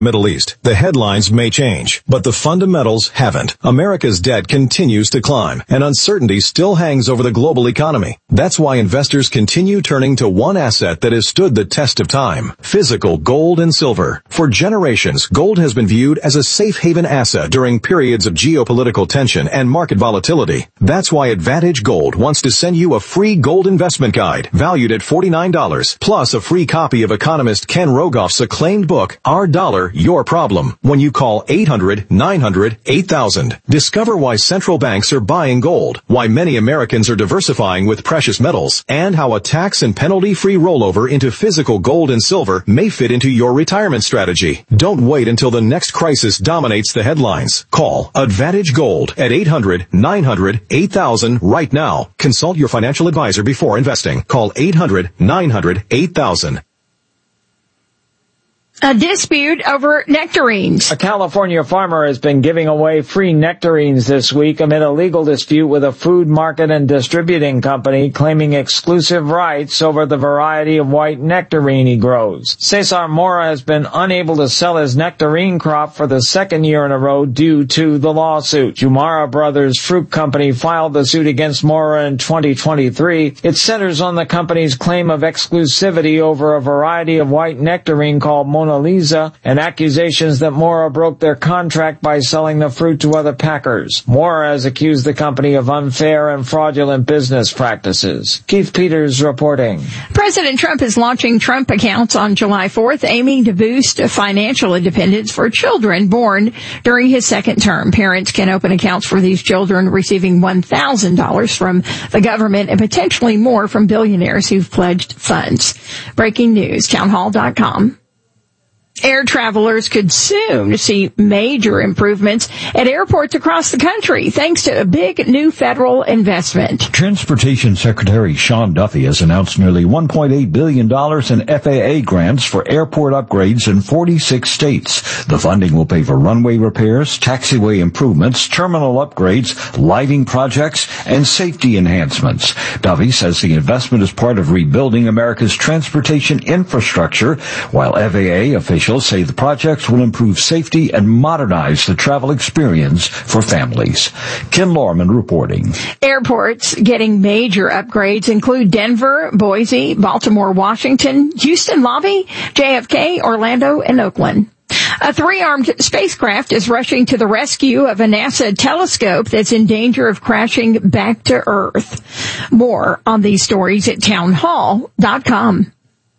Middle East. The headlines may change, but the fundamentals haven't. America's debt continues to climb, and uncertainty still hangs over the global economy. That's why investors continue turning to one asset that has stood the test of time: physical gold and silver. For generations, gold has been viewed as a safe haven asset during periods of geopolitical tension and market volatility. That's why Advantage Gold wants to send you a free gold investment guide valued at $49, plus a free copy of economist Ken Rogoff's acclaimed book, Our Dollar, Your Problem, when you call 800-900-8000. Discover why central banks are buying gold, why many Americans are diversifying with precious metals, and how a tax and penalty-free rollover into physical gold and silver may fit into your retirement strategy. Don't wait until the next crisis dominates the headlines. Call Advantage Gold at 800-900-8000 right now. Consult your financial advisor before investing. Call 800-900-8000. A dispute over nectarines. A California farmer has been giving away free nectarines this week amid a legal dispute with a food market and distributing company claiming exclusive rights over the variety of white nectarine he grows. Cesar Mora has been unable to sell his nectarine crop for the second year in a row due to the lawsuit. Jumara Brothers Fruit Company filed the suit against Mora in 2023. It centers on the company's claim of exclusivity over a variety of white nectarine called Mona Lisa, and accusations that Mora broke their contract by selling the fruit to other packers. Mora has accused the company of unfair and fraudulent business practices. Keith Peters reporting. President Trump is launching Trump accounts on July 4th, aiming to boost financial independence for children born during his second term. Parents can open accounts for these children, receiving $1,000 from the government and potentially more from billionaires who've pledged funds. Breaking news, townhall.com. Air travelers could soon see major improvements at airports across the country thanks to a big new federal investment. Transportation Secretary Sean Duffy has announced nearly $1.8 billion in FAA grants for airport upgrades in 46 states. The funding will pay for runway repairs, taxiway improvements, terminal upgrades, lighting projects, and safety enhancements. Duffy says the investment is part of rebuilding America's transportation infrastructure, while FAA officials say the projects will improve safety and modernize the travel experience for families. Ken Lorman reporting. Airports getting major upgrades include Denver, Boise, Baltimore, Washington, Houston Lobby, JFK, Orlando, and Oakland. A 3-armed spacecraft is rushing to the rescue of a NASA telescope that's in danger of crashing back to Earth. More on these stories at townhall.com.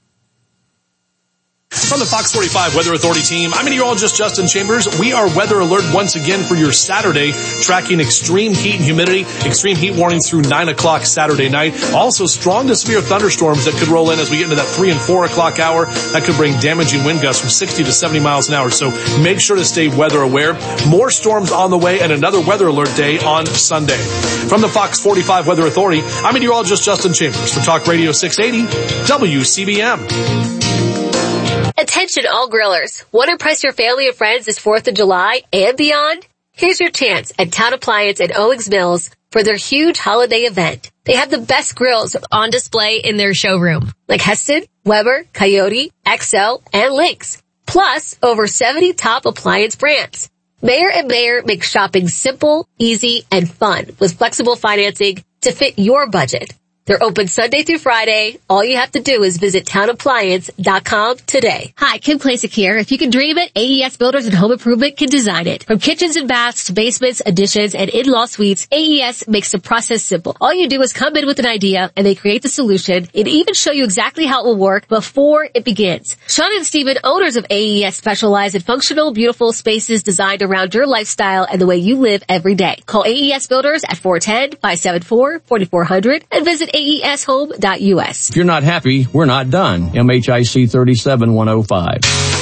From the Fox 45 Weather Authority team, I'm meteorologist Justin Chambers. We are weather alert once again for your Saturday, tracking extreme heat and humidity, extreme heat warnings through 9 o'clock Saturday night. Also, strong to severe thunderstorms that could roll in as we get into that 3 and 4 o'clock hour. That could bring damaging wind gusts from 60 to 70 miles an hour. So make sure to stay weather aware. More storms on the way and another weather alert day on Sunday. From the Fox 45 Weather Authority, I'm meteorologist Justin Chambers for Talk Radio 680 WCBM. Attention all grillers. Want to impress your family and friends this 4th of July and beyond? Here's your chance at Town Appliance at Owings Mills for their huge holiday event. They have the best grills on display in their showroom, like Heston, Weber, Coyote, XL, and Lynx. Plus, over 70 top appliance brands. Mayer & Mayer makes shopping simple, easy, and fun with flexible financing to fit your budget. They're open Sunday through Friday. All you have to do is visit townappliance.com today. Hi, Kim Klasick here. If you can dream it, AES Builders and Home Improvement can design it. From kitchens and baths to basements, additions, and in-law suites, AES makes the process simple. All you do is come in with an idea, and they create the solution, and even show you exactly how it will work before it begins. Sean and Steven, owners of AES, specialize in functional, beautiful spaces designed around your lifestyle and the way you live every day. Call AES Builders at 410-574-4400 and visit AESHome.us. If you're not happy, we're not done. MHIC 37105.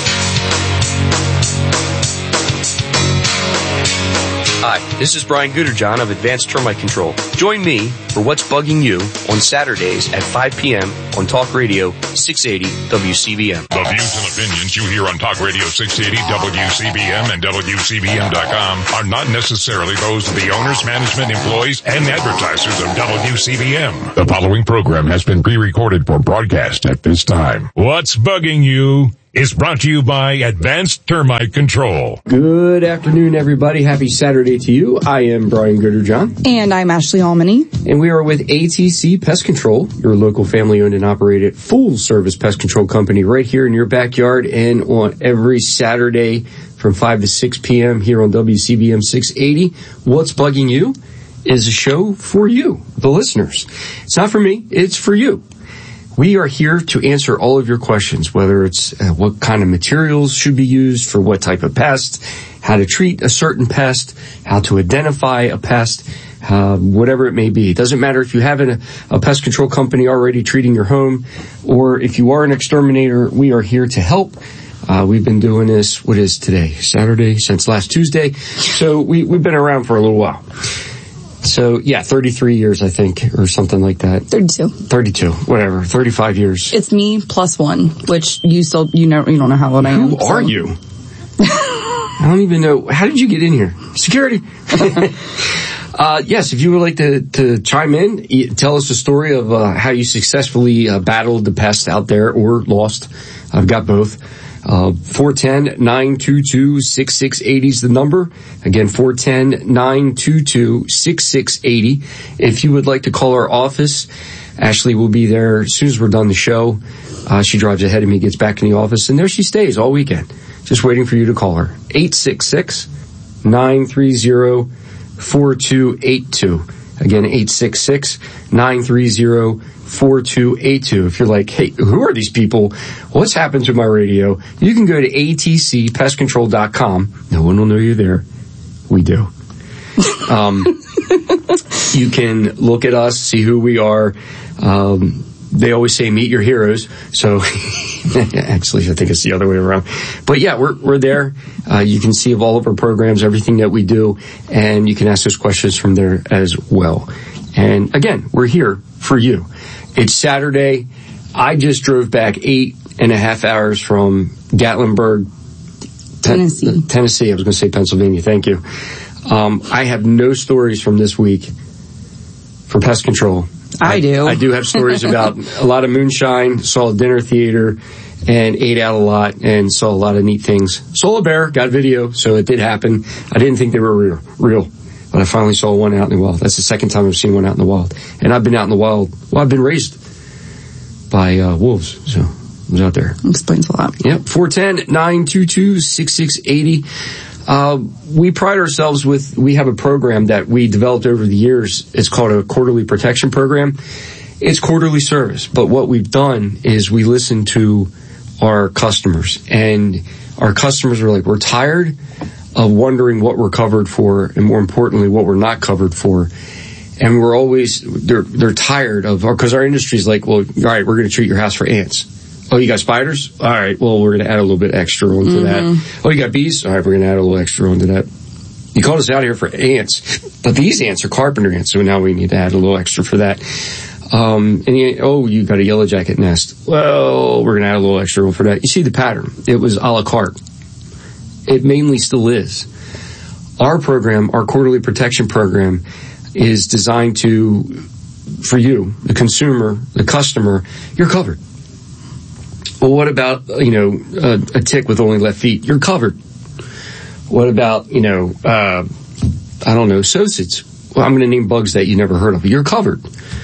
Hi, this is Brian Gooderjohn of Advanced Termite Control. Join me for What's Bugging You on Saturdays at 5 p.m. on Talk Radio 680 WCBM. The views and opinions you hear on Talk Radio 680 WCBM and WCBM.com are not necessarily those of the owners, management, employees, and advertisers of WCBM. The following program has been pre-recorded for broadcast at this time. What's Bugging You? is brought to you by Advanced Termite Control. Good afternoon, everybody. Happy Saturday to you. I am Brian Gooderjohn. And I'm Ashley Almany. And we are with ATC Pest Control, your local family-owned and operated full-service pest control company right here in your backyard and on every Saturday from 5 to 6 p.m. here on WCBM 680. What's Bugging You is a show for you, the listeners. It's not for me. It's for you. We are here to answer all of your questions, whether it's what kind of materials should be used for what type of pest, how to treat a certain pest, how to identify a pest, whatever it may be. It doesn't matter if you have a pest control company already treating your home, or if you are an exterminator, we are here to help. We've been doing this, what is today? Saturday, since last Tuesday. So we've been around for a little while. So, yeah, 33 years, I think, or something like that. 32, whatever, 35 years. It's me plus one, which you don't know how old I am. Who are you? I don't even know. How did you get in here? Security. Yes, if you would like to chime in, tell us a story of how you successfully battled the pest out there or lost. I've got both. 410-922-6680 is the number. Again, 410-922-6680. If you would like to call our office, Ashley will be there as soon as we're done the show. She drives ahead of me, gets back in the office, and there she stays all weekend, just waiting for you to call her. 866-930-4282. Again, 866-930-4282. If you're like, hey, who are these people? What's happened to my radio? You can go to atcpestcontrol.com. No one will know you're there. We do. You can look at us, see who we are. They always say meet your heroes. So actually, I think it's the other way around. But yeah, we're there. You can see of all of our programs, everything that we do, and you can ask us questions from there as well. And again, we're here for you. It's Saturday. I just drove back 8.5 hours from Gatlinburg, Tennessee. I was going to say Pennsylvania. Thank you. I have no stories from this week for pest control. I do. I do have stories about a lot of moonshine, saw a dinner theater, and ate out a lot, and saw a lot of neat things. Saw a bear, got video, so it did happen. I didn't think they were real, but I finally saw one out in the wild. That's the second time I've seen one out in the wild. And I've been out in the wild. Well, I've been raised by wolves, so I was out there. Explains a lot. Yep, 410-922-6680. We pride ourselves we have a program that we developed over the years. It's called a quarterly protection program. It's quarterly service, but what we've done is we listen to our customers, and our customers are like, we're tired of wondering what we're covered for, and more importantly, what we're not covered for. And we're always, they're tired of, because our industry is like, well, all right, we're going to treat your house for ants. Oh, you got spiders? All right, well, we're going to add a little bit extra onto that. Oh, you got bees? All right, we're going to add a little extra onto that. You called us out here for ants, but these ants are carpenter ants, so now we need to add a little extra for that. You got a yellow jacket nest. Well, we're going to add a little extra for that. You see the pattern. It was a la carte. It mainly still is. Our program, our quarterly protection program, is designed for you, the consumer, the customer, you're covered. Well, what about, a tick with only left feet? You're covered. What about, sosids? Well, I'm going to name bugs that you never heard of. You're covered.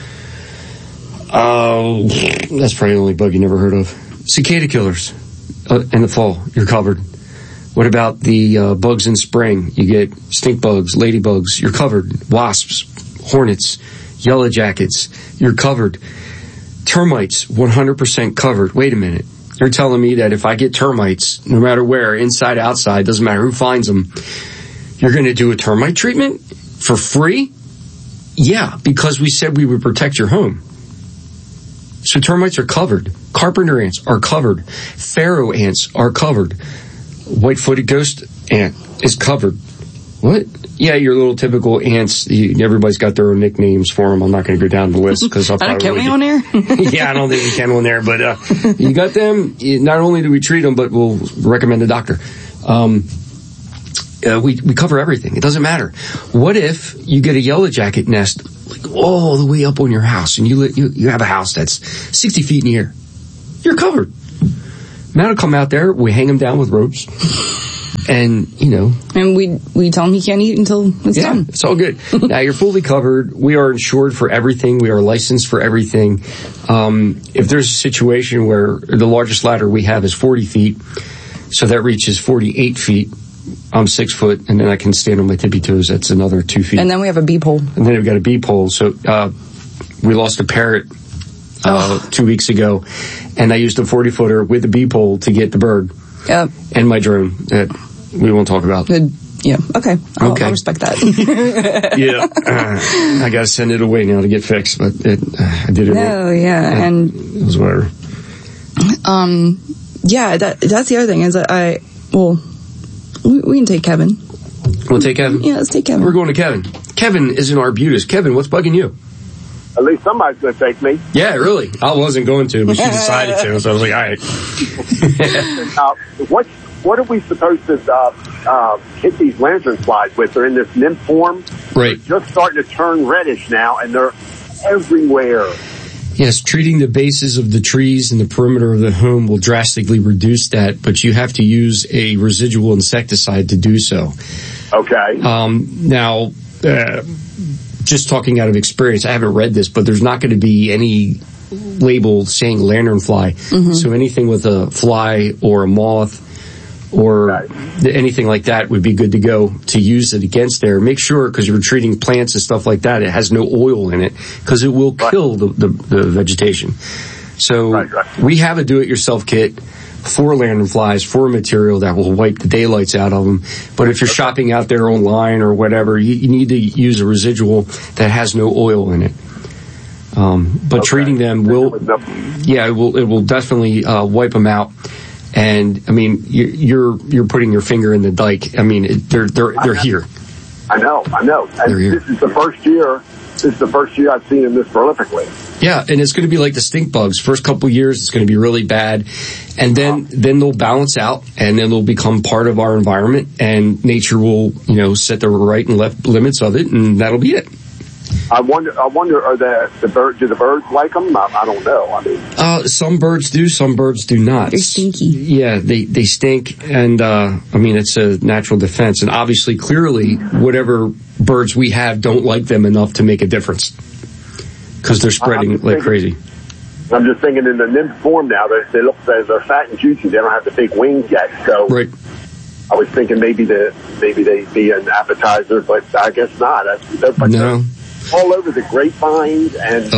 That's probably the only bug you never heard of. Cicada killers in the fall. You're covered. What about the bugs in spring? You get stink bugs, ladybugs. You're covered. Wasps, hornets, yellow jackets. You're covered. Termites, 100% covered. Wait a minute. You're telling me that if I get termites, no matter where, inside, outside, doesn't matter who finds them, you're going to do a termite treatment for free? Yeah, because we said we would protect your home. So termites are covered. Carpenter ants are covered. Pharaoh ants are covered. White-footed ghost ant is covered. What? Yeah, your little typical ants. Everybody's got their own nicknames for them. I'm not going to go down the list because I'll probably... Can we on air? Yeah, I don't think we can on there. But you got them. Not only do we treat them, but we'll recommend a doctor. We cover everything. It doesn't matter. What if you get a yellow jacket nest like all the way up on your house, and you have a house that's 60 feet in the air? You're covered. Matt will come out there, we hang him down with ropes, and, And we tell him he can't eat until it's done. It's all good. Now, you're fully covered. We are insured for everything. We are licensed for everything. If there's a situation where the largest ladder we have is 40 feet, so that reaches 48 feet, I'm 6 foot, and then I can stand on my tippy toes. That's another 2 feet. And then we have a bee pole. And then we've got a bee pole. So we lost a parrot 2 weeks ago, and I used a 40-footer with a bee pole to get the bird. Yep. And my drone that we won't talk about. Good. Yeah. Okay. I'll respect that. I got to send it away now to get fixed, but I did it. Oh, yeah. And it was whatever. Yeah, that's the other thing is that we can take Kevin. We'll take Kevin? Yeah, let's take Kevin. We're going to Kevin. Kevin is in Arbutus. Kevin, what's bugging you? At least somebody's going to take me. Yeah, really. I wasn't going to, but she decided to, so I was like, all right. What are we supposed to hit these lantern flies with? They're in this nymph form. Right. They're just starting to turn reddish now, and they're everywhere. Yes, treating the bases of the trees and the perimeter of the home will drastically reduce that, but you have to use a residual insecticide to do so. Okay. Now, just talking out of experience, I haven't read this, but there's not going to be any label saying lanternfly. Mm-hmm. So anything with a fly or a moth or anything like that would be good to go to use it against there. Make sure, because you're treating plants and stuff like that, it has no oil in it, because it will kill the vegetation. So we have a do-it-yourself kit for lanternflies, for a material that will wipe the daylights out of them. But if you're shopping out there online or whatever, you need to use a residual that has no oil in it. But treating them it will definitely wipe them out. And I mean, you're putting your finger in the dike. I mean, they're here. I know. And this is the first year I've seen them this prolifically. Yeah, and it's going to be like the stink bugs. First couple of years, it's going to be really bad, and then they'll balance out, and then they'll become part of our environment, and nature will, set the right and left limits of it, and that'll be it. I wonder, are the birds? Do the birds like them? I don't know. I mean, some birds do, some birds do not. They're stinky. Yeah, they stink, and it's a natural defense. And obviously, clearly, whatever birds we have don't like them enough to make a difference, because they're spreading like crazy. I'm just thinking in the nymph form now. They look they're fat and juicy. They don't have the big wings yet. So right. I was thinking maybe they'd be an appetizer, but I guess not. No. All over the grapevines and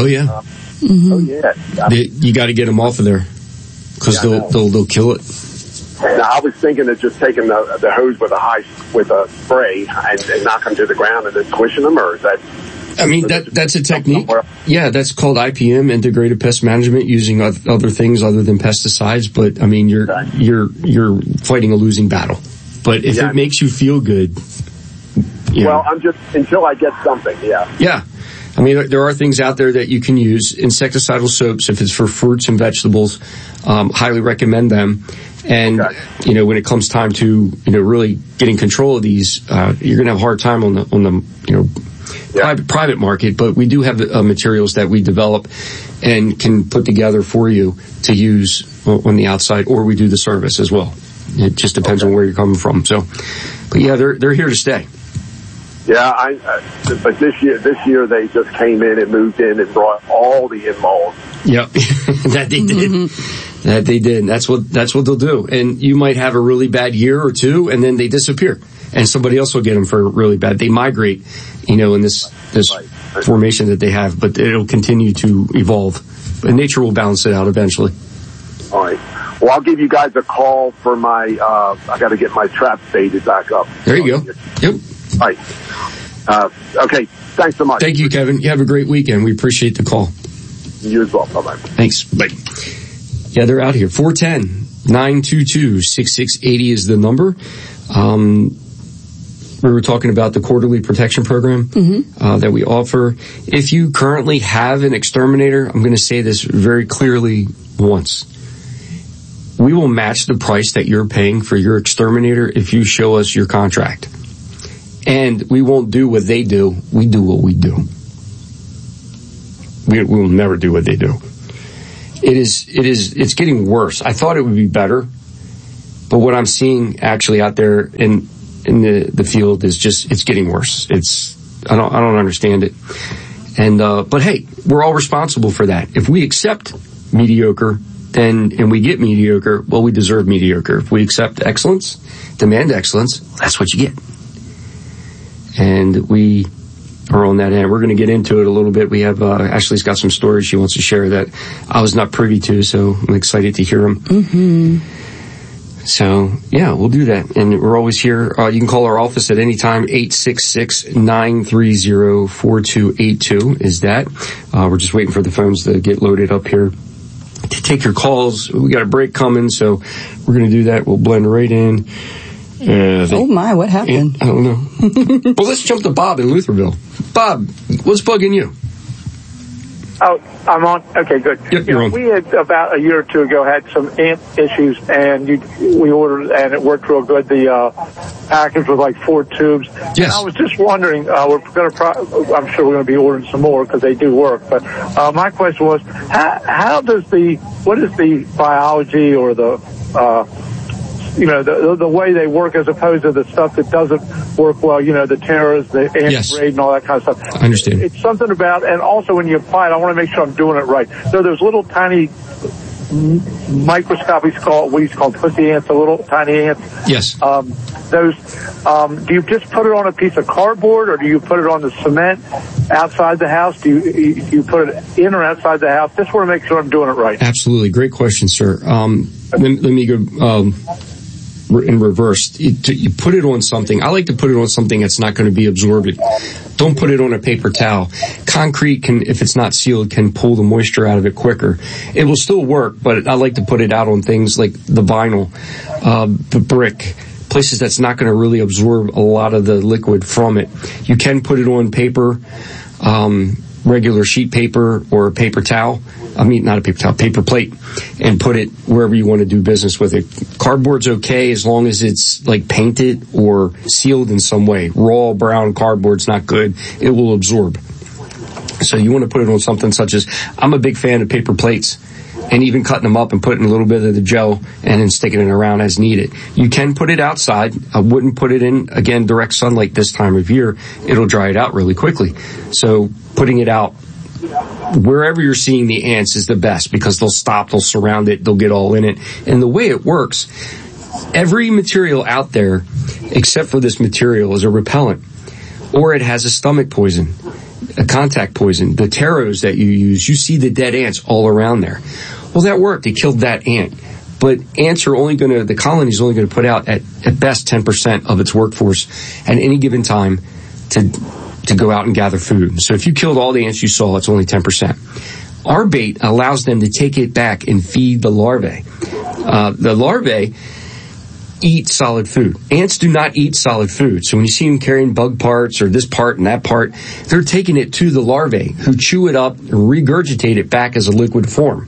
you got to get them off of there, because they'll kill it. Now, I was thinking of just taking the hose with a spray and knock them to the ground and then squishing them, or is that? I mean, that's a technique. Yeah, that's called IPM, integrated pest management, using other things other than pesticides. But I mean, you're fighting a losing battle. But if it makes you feel good. I'm just, until I get something, Yeah. I mean, there are things out there that you can use. Insecticidal soaps, if it's for fruits and vegetables, highly recommend them. And, when it comes time to, really getting control of these, you're going to have a hard time on the private market. But we do have materials that we develop and can put together for you to use on the outside, or we do the service as well. It just depends on where you're coming from. So, but yeah, they're here to stay. Yeah, but this year they just came in and moved in and brought all the in-laws. Yep, that they did. That they did. And that's what they'll do. And you might have a really bad year or two, and then they disappear, and somebody else will get them for really bad. They migrate, in this formation that they have, but it'll continue to evolve. And nature will balance it out eventually. All right. Well, I'll give you guys a call for my. I got to get my trap baited back up. There you go. Yep. All right. Okay. Thanks so much. Thank you, Kevin. You have a great weekend. We appreciate the call. You as well. Bye-bye. Thanks. Bye. Yeah, they're out here. 410-922-6680 is the number. We were talking about the quarterly protection program that we offer. If you currently have an exterminator, I'm going to say this very clearly once. We will match the price that you're paying for your exterminator if you show us your contract. And we won't do what they do. We do what we do. We will never do what they do. it's getting worse. I thought it would be better, but what I'm seeing actually out there in the field is just, it's getting worse. I don't understand it. And, but hey, we're all responsible for that. If we accept mediocre, and we get mediocre, well, we deserve mediocre. If we accept excellence, demand excellence, that's what you get. And we are on that end. We're going to get into it a little bit. We have, Ashley's got some stories she wants to share that I was not privy to, so I'm excited to hear them. Mm-hmm. So, yeah, we'll do that. And we're always here. You can call our office at any time. 866-930-4282 is that. We're just waiting for the phones to get loaded up here to take your calls. We got a break coming, so we're going to do that. We'll blend right in. Oh my, what happened? I don't know. Well, let's jump to Bob in Lutherville. Bob, what's bugging you? Oh, I'm on. Okay, good. Yep, you're on. We had about a year or two ago had some ant issues, and we ordered, and it worked real good. The package was like 4 tubes. Yes. And I was just wondering, I'm sure we're going to be ordering some more because they do work. But my question was, what is the biology or the the way they work as opposed to the stuff that doesn't work well, the terrors, the anti-raid and all that kind of stuff. I understand. It's something about, and also when you apply it, I want to make sure I'm doing it right. So there's little tiny microscopic, we used to call them pussy ants, the little tiny ants. Yes. Do you just put it on a piece of cardboard, or do you put it on the cement outside the house? Do you put it in or outside the house? Just want to make sure I'm doing it right. Absolutely. Great question, sir. Let me go in reverse. You put it on something. I like to put it on something that's not going to be absorbent. Don't put it on a paper towel. Concrete can, if it's not sealed, can pull the moisture out of it quicker. It will still work, but I like to put it out on things like the vinyl, the brick, places that's not going to really absorb a lot of the liquid from it. You can put it on paper, regular sheet paper or paper towel. I mean, not a paper towel, paper plate, and put it wherever you want to do business with it. Cardboard's okay as long as it's like painted or sealed in some way. Raw brown cardboard's not good. It will absorb. So you want to put it on something such as, I'm a big fan of paper plates, and even cutting them up and putting a little bit of the gel and then sticking it around as needed. You can put it outside. I wouldn't put it in, again, direct sunlight this time of year. It'll dry it out really quickly. So putting it out wherever you're seeing the ants is the best, because they'll stop, they'll surround it, they'll get all in it. And the way it works, every material out there, except for this material, is a repellent, or it has a stomach poison, a contact poison. The taros that you use, you see the dead ants all around there. Well, that worked. It killed that ant. But ants are the colony is only going to put out at best 10% of its workforce at any given time to go out and gather food. So if you killed all the ants you saw, it's only 10%. Our bait allows them to take it back and feed the larvae. The larvae eat solid food. Ants do not eat solid food. So when you see them carrying bug parts or this part and that part, they're taking it to the larvae, who chew it up and regurgitate it back as a liquid form.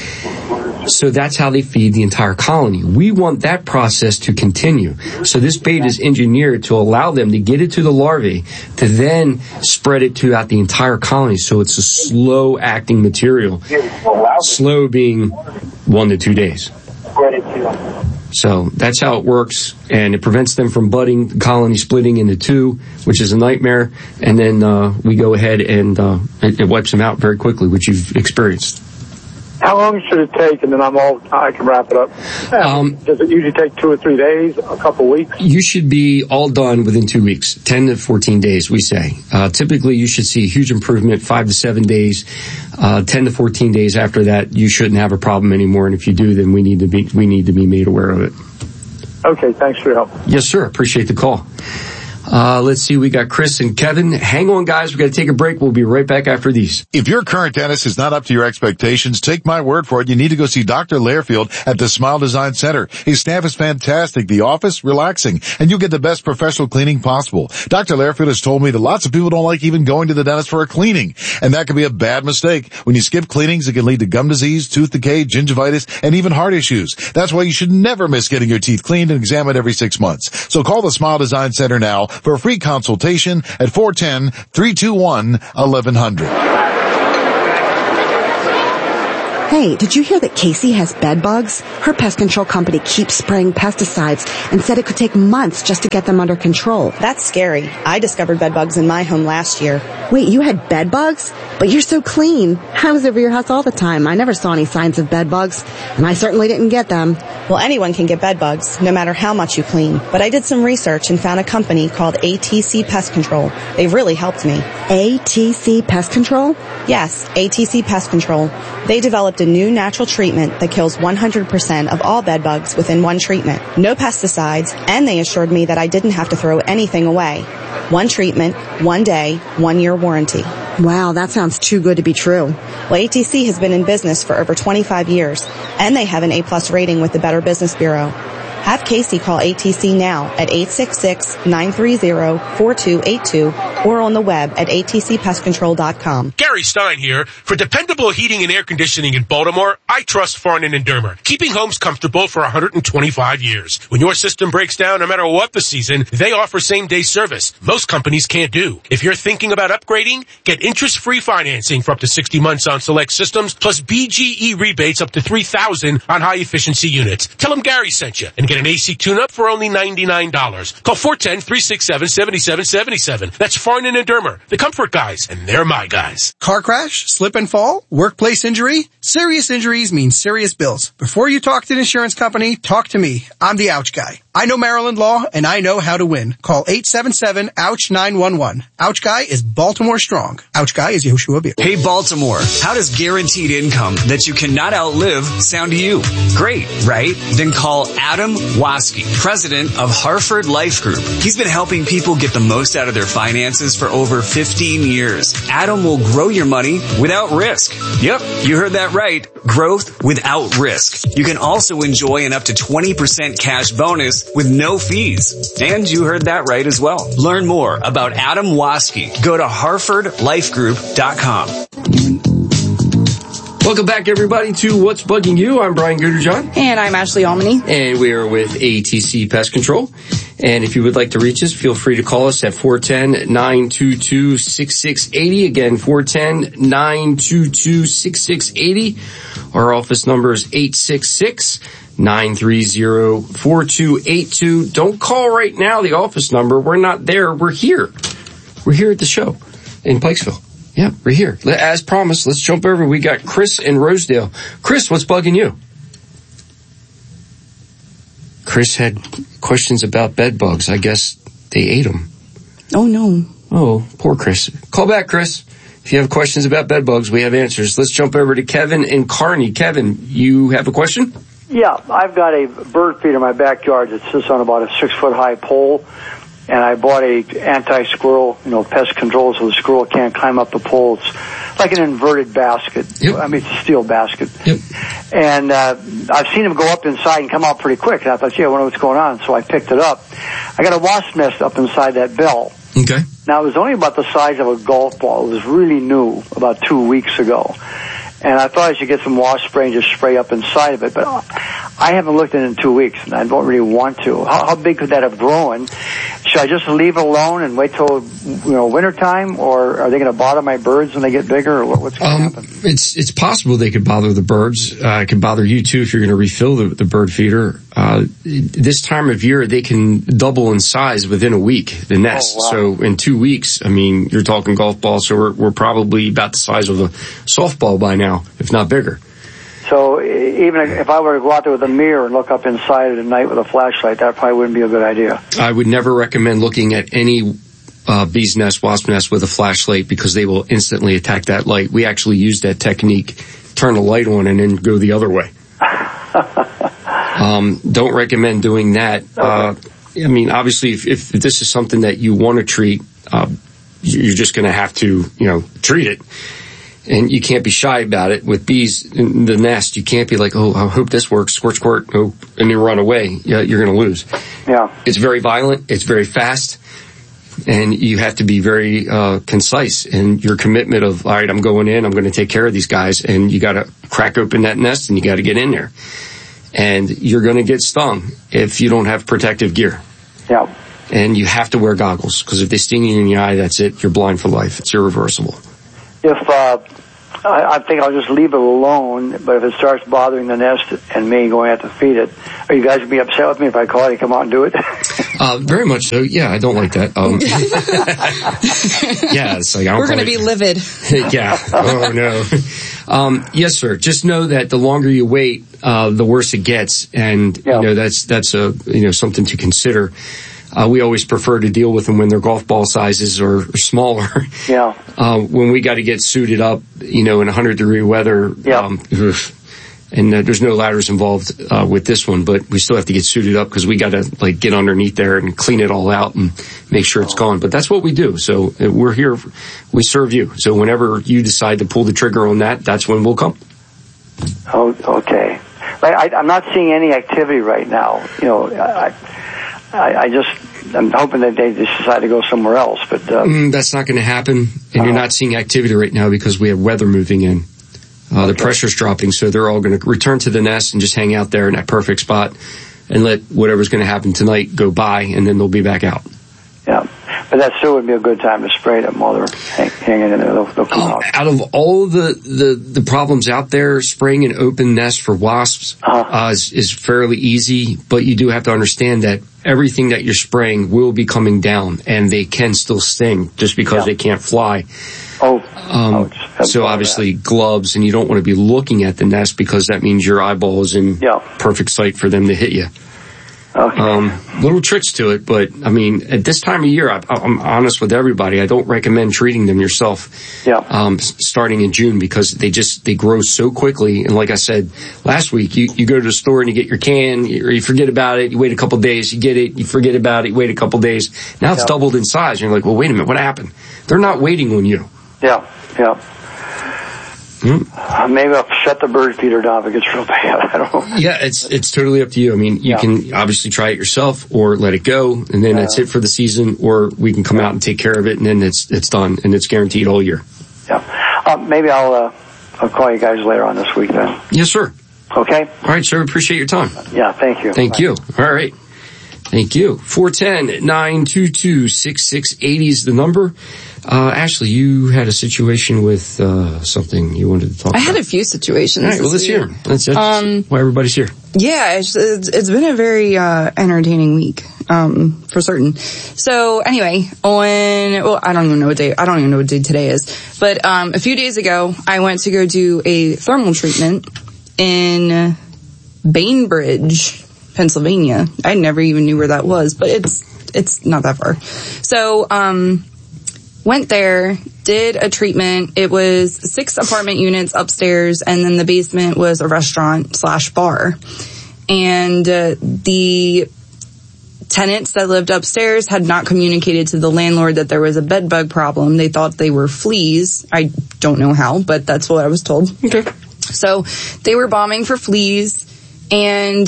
So that's how they feed the entire colony. We want that process to continue. So this bait is engineered to allow them to get it to the larvae, to then spread it throughout the entire colony. So it's a slow-acting material. Slow being 1 to 2 days. So that's how it works, and it prevents them from budding, the colony splitting into two, which is a nightmare. And then we go ahead and it wipes them out very quickly, which you've experienced. How long should it take, and then I can wrap it up? Does it usually take 2 or 3 days, a couple of weeks? You should be all done within 2 weeks, 10 to 14 days, we say. Typically, you should see a huge improvement 5 to 7 days. 10 to 14 days after that, you shouldn't have a problem anymore. And if you do, then we need to be made aware of it. Okay, thanks for your help. Yes, sir. Appreciate the call. Let's see, we got Chris and Kevin. Hang on, guys. We got to take a break. We'll be right back after these. If your current dentist is not up to your expectations, take my word for it. You need to go see Dr. Lairfield at the Smile Design Center. His staff is fantastic. The office, relaxing, and you'll get the best professional cleaning possible. Dr. Lairfield has told me that lots of people don't like even going to the dentist for a cleaning, and that can be a bad mistake. When you skip cleanings, it can lead to gum disease, tooth decay, gingivitis, and even heart issues. That's why you should never miss getting your teeth cleaned and examined every 6 months. So call the Smile Design Center now for a free consultation at 410-321-1100. Hey, did you hear that Casey has bed bugs? Her pest control company keeps spraying pesticides and said it could take months just to get them under control. That's scary. I discovered bed bugs in my home last year. Wait, you had bed bugs? But you're so clean. I was over your house all the time. I never saw any signs of bed bugs, and I certainly didn't get them. Well, anyone can get bed bugs, no matter how much you clean. But I did some research and found a company called ATC Pest Control. They really helped me. ATC Pest Control? Yes, ATC Pest Control. They developed a new natural treatment that kills 100% of all bed bugs within one treatment. No pesticides, and they assured me that I didn't have to throw anything away. One treatment, 1 day, 1 year warranty. Wow, that sounds too good to be true. Well, ATC has been in business for over 25 years, and they have an A+ rating with the Better Business Bureau. Have Casey call ATC now at 866-930-4282 or on the web at atcpestcontrol.com. Gary Stein here. For dependable heating and air conditioning in Baltimore, I trust Farnan and Dermer, keeping homes comfortable for 125 years. When your system breaks down, no matter what the season, they offer same-day service. Most companies can't do. If you're thinking about upgrading, get interest-free financing for up to 60 months on select systems, plus BGE rebates up to $3,000 on high-efficiency units. Tell them Gary sent you and get an AC tune-up for only $99. Call 410-367-7777. That's Farnan and Dermer, the comfort guys, and they're my guys. Car crash, slip and fall, workplace injury. Serious injuries mean serious bills. Before you talk to an insurance company, talk to me. I'm the Ouch Guy. I know Maryland law, and I know how to win. Call 877-OUCH-911. Ouch Guy is Baltimore strong. Ouch Guy is Yoshua Beer. Hey, Baltimore, how does guaranteed income that you cannot outlive sound to you? Great, right? Then call Adam Waske, president of Hartford Life Group. He's been helping people get the most out of their finances for over 15 years. Adam will grow your money without risk. Yep, you heard that right. Growth without risk. You can also enjoy an up to 20% cash bonus with no fees. And you heard that right as well. Learn more about Adam Waske. Go to HartfordLifeGroup.com. Welcome back, everybody, to What's Bugging You. I'm Brian Guterjohn. And I'm Ashley Almany. And we are with ATC Pest Control. And if you would like to reach us, feel free to call us at 410-922-6680. Again, 410-922-6680. Our office number is 866-930-4282. Don't call right now, the office number. We're not there. We're here. We're here at the show in Pikesville. Yeah, we're here. As promised, let's jump over. We got Chris in Rosedale. Chris, what's bugging you? Chris had questions about bed bugs. I guess they ate them. Oh, no. Oh, poor Chris. Call back, Chris. If you have questions about bed bugs, we have answers. Let's jump over to Kevin in Kearney. Kevin, you have a question? Yeah, I've got a bird feeder in my backyard that sits on about a 6-foot-high pole. And I bought a anti-squirrel, pest control so the squirrel can't climb up the pole. It's like an inverted basket. Yep. I mean, it's a steel basket. Yep. And I've seen them go up inside and come out pretty quick. And I thought, I wonder what's going on. So I picked it up. I got a wasp nest up inside that bell. Okay. Now, it was only about the size of a golf ball. It was really new, about 2 weeks ago. And I thought I should get some wasp spray and just spray up inside of it. But I haven't looked at it in 2 weeks, and I don't really want to. How big could that have grown? Should I just leave it alone and wait till, wintertime? Or are they going to bother my birds when they get bigger? Or what's going to happen? It's possible they could bother the birds. It can bother you, too, if you're going to refill the bird feeder. This time of year, they can double in size within a week, the nest. Oh, wow. So in 2 weeks, I mean, you're talking golf balls, so we're probably about the size of a softball by now, if not bigger. So even if I were to go out there with a mirror and look up inside it at night with a flashlight, that probably wouldn't be a good idea. I would never recommend looking at any bee's nest, wasp nest with a flashlight because they will instantly attack that light. We actually use that technique, turn the light on and then go the other way. Don't recommend doing that. Okay. I mean, obviously, if this is something that you want to treat, you're just going to have to, treat it. And you can't be shy about it. With bees in the nest, you can't be like, oh, I hope this works, squirt, squirt, oh, and then run away. Yeah, you're going to lose. Yeah. It's very violent. It's very fast. And you have to be very concise in your commitment of, all right, I'm going in, I'm going to take care of these guys. And you got to crack open that nest and you got to get in there. And you're going to get stung if you don't have protective gear. Yeah. And you have to wear goggles because if they sting you in the eye, that's it. You're blind for life. It's irreversible. If I think I'll just leave it alone, but if it starts bothering the nest and me going to have to feed it, are you guys going to be upset with me if I call you, come out and do it? Very much so. Yeah, I don't like that. Yeah, it's like, we're going to be livid. Yeah. Oh, no. Yes, sir. Just know that the longer you wait, the worse it gets. And, that's something to consider. We always prefer to deal with them when their golf ball sizes are smaller. Yeah. When we got to get suited up, in 100-degree weather, and there's no ladders involved with this one, but we still have to get suited up because we got to get underneath there and clean it all out and make sure it's gone. But that's what we do. So we're here. We serve you. So whenever you decide to pull the trigger on that, that's when we'll come. Oh, okay. I'm not seeing any activity right now. I'm hoping that they just decide to go somewhere else, but that's not going to happen. And you're not seeing activity right now because we have weather moving in. The pressure's dropping, so they're all going to return to the nest and just hang out there in that perfect spot and let whatever's going to happen tonight go by, and then they'll be back out. Yeah, but that still would be a good time to spray them while they're hanging in there. They'll come out. Out of all the problems out there, spraying an open nest for wasps is fairly easy, but you do have to understand that everything that you're spraying will be coming down, and they can still sting just because they can't fly. So obviously gloves, and you don't want to be looking at the nest because that means your eyeball is in perfect sight for them to hit you. Okay. Little tricks to it, but I mean, at this time of year, I'm honest with everybody. I don't recommend treating them yourself. Starting in June because they grow so quickly. And like I said last week, you go to the store and you get your can, or you forget about it. You wait a couple of days, you get it, you forget about it, you wait a couple of days. Now it's doubled in size. And you're like, well, wait a minute, what happened? They're not waiting on you. Yeah. Maybe I'll shut the bird feeder down if it gets real bad. I don't know. Yeah, it's totally up to you. I mean, you can obviously try it yourself or let it go, and then that's it for the season, or we can come out and take care of it, and then it's done, and it's guaranteed all year. Yeah. Maybe I'll call you guys later on this week then. Yes, sir. Okay. All right, sir. Appreciate your time. Yeah, thank you. Thank you. All right. Thank you. 410-922-6680 is the number. Ashley, you had a situation with something you wanted to talk about. I had a few situations. All right, well, let's hear them. That's why everybody's here. Yeah, it's been a very entertaining week, for certain. So anyway, I don't even know what day today is, but a few days ago, I went to go do a thermal treatment in Bainbridge, Pennsylvania. I never even knew where that was, but it's not that far. So, went there, did a treatment. It was 6 apartment units upstairs, and then the basement was a restaurant/bar. And the tenants that lived upstairs had not communicated to the landlord that there was a bed bug problem. They thought they were fleas. I don't know how, but that's what I was told. Okay. So they were bombing for fleas. And,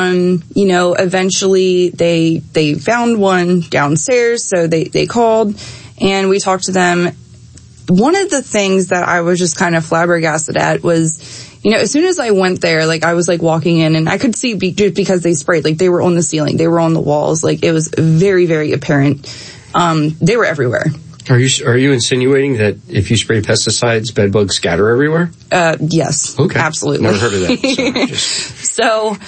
eventually they found one downstairs, so they called and we talked to them. One of the things that I was just kind of flabbergasted at was, as soon as I went there, I was walking in and I could see because they sprayed, they were on the ceiling, they were on the walls, it was very, very apparent. They were everywhere. Are you insinuating that if you spray pesticides, bed bugs scatter everywhere? Yes. Okay. Absolutely. Never heard of that. So,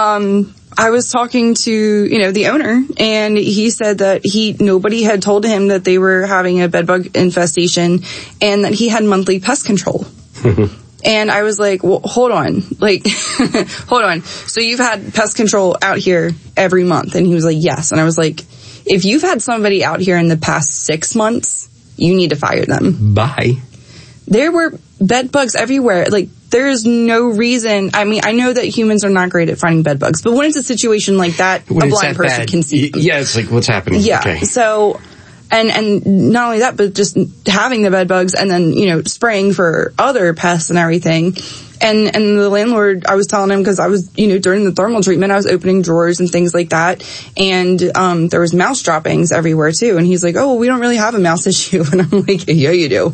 I was talking to, the owner, and he said that nobody had told him that they were having a bed bug infestation and that he had monthly pest control. And I was like, well, hold on. Hold on. So you've had pest control out here every month? And he was like, yes. And I was like, if you've had somebody out here in the past 6 months, you need to fire them. Bye. There were bed bugs everywhere. There's no reason. I mean, I know that humans are not great at finding bed bugs, but when it's a situation like that, a blind person can see them. Yeah, it's what's happening? Yeah. Okay. So, and not only that, but just having the bed bugs and then, spraying for other pests and everything. And the landlord, I was telling him, because I was, during the thermal treatment, I was opening drawers and things like that. And, there was mouse droppings everywhere too. And he's like, oh, well, we don't really have a mouse issue. And I'm like, yeah, you do.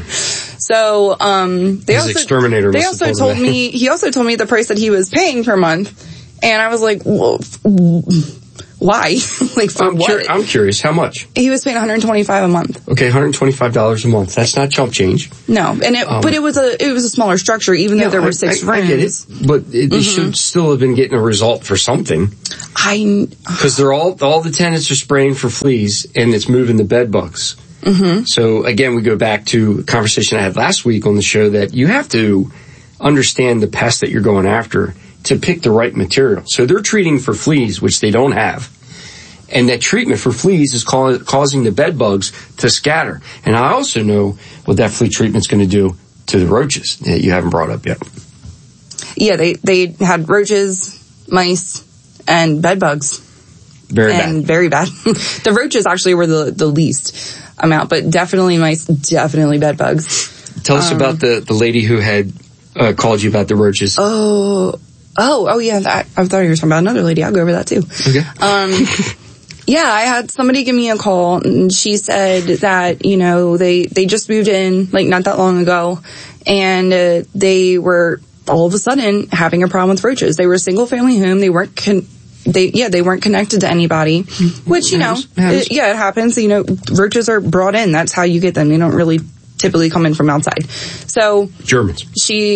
So, he also told me the price that he was paying per month. And I was like, well, why? Like, for what? I'm curious. How much? He was paying $125 a month. Okay, $125 a month. That's not chump change. No, and but it was a smaller structure, even though there were 6 rooms. I get it, but it should still have been getting a result for something. Because all the tenants are spraying for fleas, and it's moving the bed bugs. Mm-hmm. So again, we go back to a conversation I had last week on the show that you have to understand the pest that you're going after to pick the right material. So they're treating for fleas, which they don't have. And that treatment for fleas is causing the bed bugs to scatter. And I also know what that flea treatment's going to do to the roaches that you haven't brought up yet. Yeah, they had roaches, mice, and bed bugs. Very bad. The roaches actually were the least amount, but definitely mice, definitely bed bugs. Tell us about the lady who had called you about the roaches. Oh, yeah. I thought you were talking about another lady. I'll go over that too. Okay. Yeah, I had somebody give me a call, and she said that, they just moved in, like, not that long ago, and they were all of a sudden having a problem with roaches. They were a single family home. They weren't they weren't connected to anybody, which, it happens. Roaches are brought in. That's how you get them. They don't really typically come in from outside. So Germans.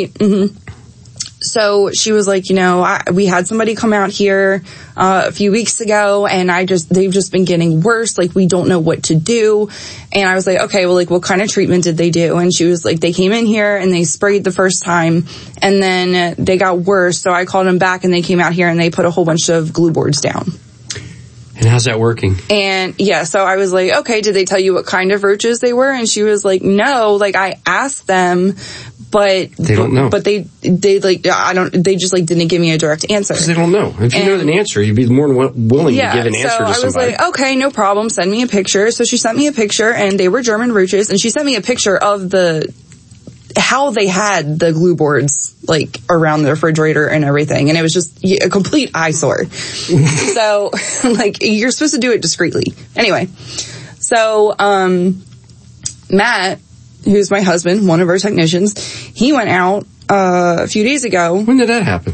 So she was like, we had somebody come out here a few weeks ago, and they've just been getting worse. Like, we don't know what to do. And I was like, okay, well, like, what kind of treatment did they do? And she was like, they came in here and they sprayed the first time, and then they got worse. So I called them back, and they came out here and they put a whole bunch of glue boards down. And how's that working? And yeah, so I was like, okay, did they tell you what kind of roaches they were? And she was like, no, like, I asked them, but they don't know. But they just like didn't give me a direct answer. Because they don't know. If you know an answer, you'd be more than willing to give an answer to somebody. So I was like, okay, no problem. Send me a picture. So she sent me a picture, and they were German roaches, and she sent me a picture of how they had the glue boards, like, around the refrigerator and everything. And it was just a complete eyesore. So, like, you're supposed to do it discreetly. Anyway, so, Matt, who's my husband, one of our technicians, he went out, a few days ago. When did that happen?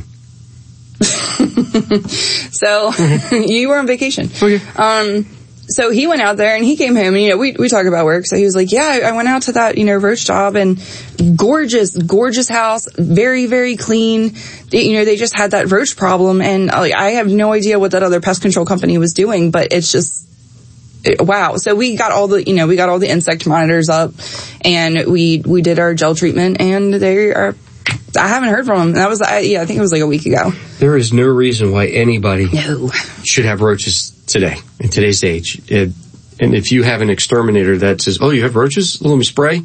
So, you were on vacation. Okay. So he went out there and he came home, and, we talk about work. So he was like, yeah, I went out to that, roach job, and gorgeous house, very, very clean. They just had that roach problem, and I have no idea what that other pest control company was doing, but it's just, wow. So we got all the insect monitors up, and we did our gel treatment, and I haven't heard from them. That was, I think it was like a week ago. There is no reason why anybody should have roaches today, in today's age. And if you have an exterminator that says, oh, you have roaches? Let me spray.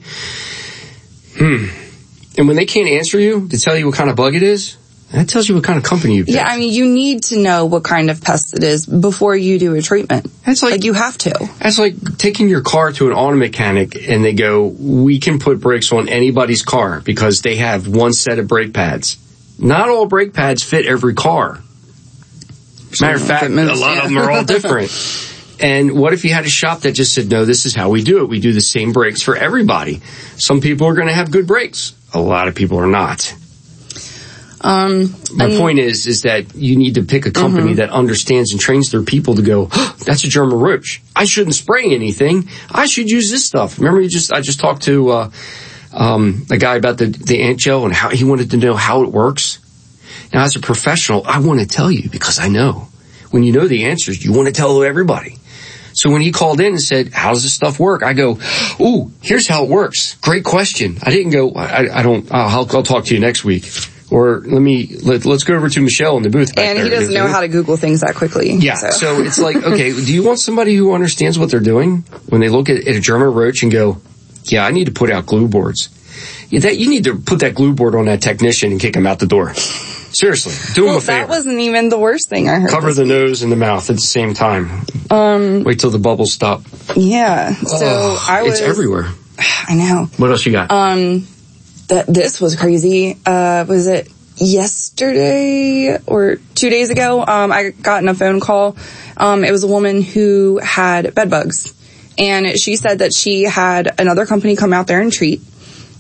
And when they can't answer you to tell you what kind of bug it is, that tells you what kind of company you picked. Yeah, you need to know what kind of pest it is before you do a treatment. It's like you have to. That's like taking your car to an auto mechanic and they go, we can put brakes on anybody's car because they have one set of brake pads. Not all brake pads fit every car. Matter of fact, a lot of them are all different. And what if you had a shop that just said, no, this is how we do it. We do the same brakes for everybody. Some people are going to have good brakes. A lot of people are not. My point is that you need to pick a company that understands and trains their people to go, oh, that's a German roach. I shouldn't spray anything. I should use this stuff. Remember, I just talked to a guy about the ant gel and how he wanted to know how it works. Now, as a professional, I want to tell you because I know. When you know the answers, you want to tell everybody. So when he called in and said, how does this stuff work? I go, ooh, here's how it works. Great question. I didn't go, I'll talk to you next week. Or let's go over to Michelle in the booth back there. And he doesn't know how to Google things that quickly. Yeah, so it's like, okay, do you want somebody who understands what they're doing when they look at a German roach and go, yeah, I need to put out glue boards? You need to put that glue board on that technician and kick him out the door. Seriously, do him a favor. That wasn't even the worst thing I heard. Cover the nose and the mouth at the same time. Wait till the bubbles stop. Yeah, so it's everywhere. I know. What else you got? This was crazy. Was it yesterday or 2 days ago? I got a phone call. It was a woman who had bed bugs, and she said that she had another company come out there and treat.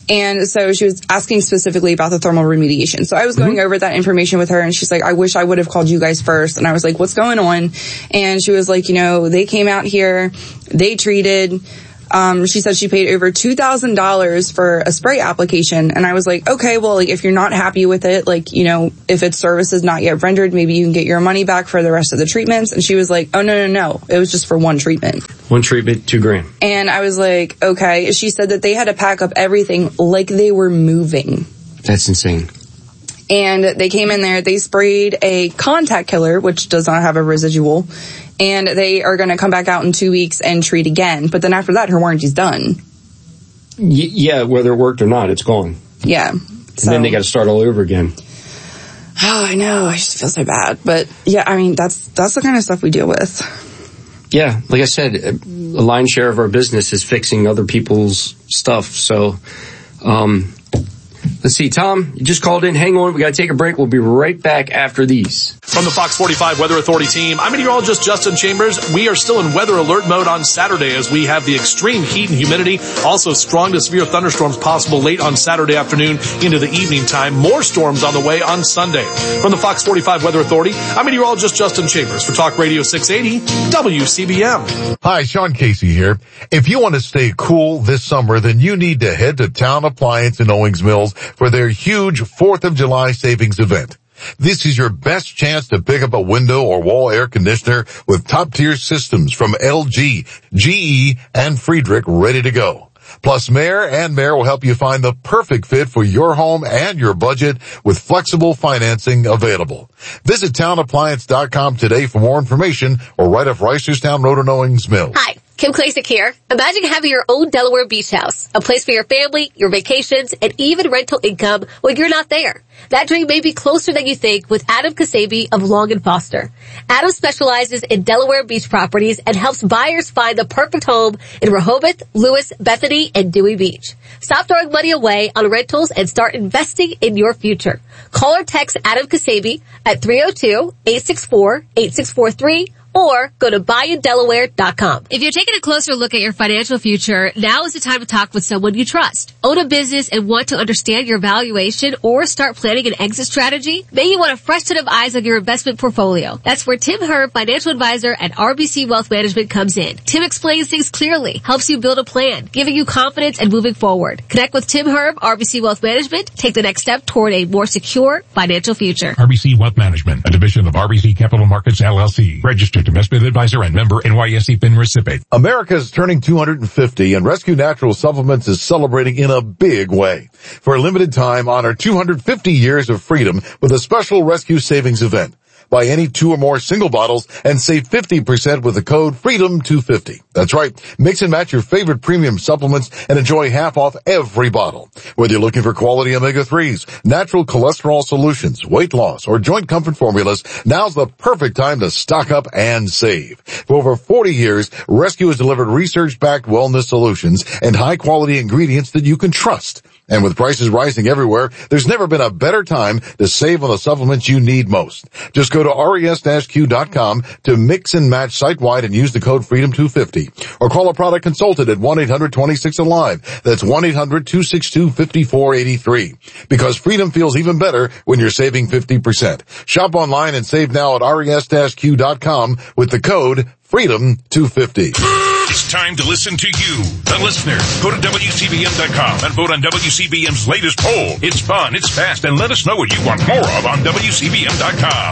And so she was asking specifically about the thermal remediation. So I was going over that information with her, and she's like, I wish I would have called you guys first. And I was like, what's going on? And she was like, they came out here, they treated. She said she paid over $2,000 for a spray application. And I was like, okay, well, if you're not happy with it, if its service is not yet rendered, maybe you can get your money back for the rest of the treatments. And she was like, oh, no. It was just for one treatment. One treatment, $2,000. And I was like, okay. She said that they had to pack up everything like they were moving. That's insane. And they came in there, they sprayed a contact killer, which does not have a residual. And they are going to come back out in 2 weeks and treat again. But then after that, her warranty's done. Yeah, whether it worked or not, it's gone. Yeah. And then they got to start all over again. Oh, I know. I just feel so bad. But yeah, I mean, that's the kind of stuff we deal with. Yeah, like I said, a lion's share of our business is fixing other people's stuff. So, let's see, Tom, you just called in. Hang on, we got to take a break. We'll be right back after these. From the Fox 45 Weather Authority team, I'm meteorologist Justin Chambers. We are still in weather alert mode on Saturday as we have the extreme heat and humidity. Also, strong to severe thunderstorms possible late on Saturday afternoon into the evening time. More storms on the way on Sunday. From the Fox 45 Weather Authority, I'm meteorologist Justin Chambers for Talk Radio 680 WCBM. Hi, Sean Casey here. If you want to stay cool this summer, then you need to head to Town Appliance in Owings Mills for their huge 4th of July savings event. This is your best chance to pick up a window or wall air conditioner with top-tier systems from LG, GE, and Friedrich ready to go. Plus, Mayor will help you find the perfect fit for your home and your budget with flexible financing available. Visit townappliance.com today for more information or right off Reisterstown Road in Owings Mills. Hi. Kim Klasick here. Imagine having your own Delaware beach house, a place for your family, your vacations, and even rental income when you're not there. That dream may be closer than you think with Adam Kasabi of Long & Foster. Adam specializes in Delaware beach properties and helps buyers find the perfect home in Rehoboth, Lewis, Bethany, and Dewey Beach. Stop throwing money away on rentals and start investing in your future. Call or text Adam Kasabi at 302-864-8643 or go to buyindelaware.com. If you're taking a closer look at your financial future, now is the time to talk with someone you trust. Own a business and want to understand your valuation or start planning an exit strategy? Maybe you want a fresh set of eyes on your investment portfolio. That's where Tim Herb, financial advisor at RBC Wealth Management, comes in. Tim explains things clearly, helps you build a plan, giving you confidence and moving forward. Connect with Tim Herb, RBC Wealth Management. Take the next step toward a more secure financial future. RBC Wealth Management, a division of RBC Capital Markets, LLC. Registered investment advisor and member NYSE FIN recipient. America is turning 250 and Rescue Natural Supplements is celebrating in a big way. For a limited time, honor 250 years of freedom with a special rescue savings event. Buy any 2 or more single bottles and save 50% with the code FREEDOM250. That's right. Mix and match your favorite premium supplements and enjoy half off every bottle. Whether you're looking for quality omega-3s, natural cholesterol solutions, weight loss, or joint comfort formulas, now's the perfect time to stock up and save. For over 40 years, Rescue has delivered research-backed wellness solutions and high-quality ingredients that you can trust. And with prices rising everywhere, there's never been a better time to save on the supplements you need most. Just go to res-q.com to mix and match site-wide and use the code FREEDOM250. Or call a product consultant at 1-800-26-ALIVE. That's 1-800-262-5483. Because freedom feels even better when you're saving 50%. Shop online and save now at res-q.com with the code FREEDOM250. It's time to listen to you, the listener. Go to WCBM.com and vote on WCBM's latest poll. It's fun, it's fast, and let us know what you want more of on WCBM.com.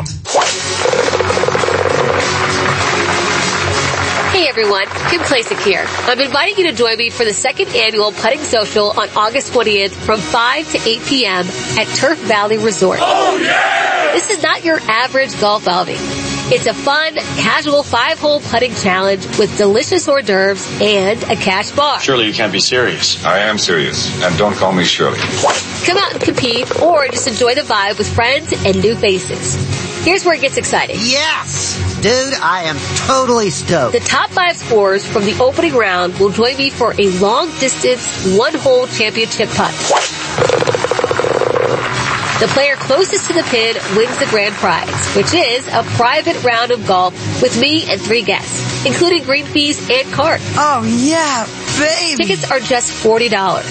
Hey everyone, Kim Klasick here. I'm inviting you to join me for the second annual Putting Social on August 20th from 5 to 8 p.m. at Turf Valley Resort. Oh yeah! This is not your average golf outing. It's a fun, casual 5-hole putting challenge with delicious hors d'oeuvres and a cash bar. Surely you can't be serious. I am serious, and don't call me Shirley. Come out and compete or just enjoy the vibe with friends and new faces. Here's where it gets exciting. Yes! Dude, I am totally stoked. The top 5 scorers from the opening round will join me for a long-distance, 1-hole championship putt. The player closest to the pin wins the grand prize, which is a private round of golf with me and 3 guests, including green fees and cards. Oh, yeah, baby! Tickets are just $40.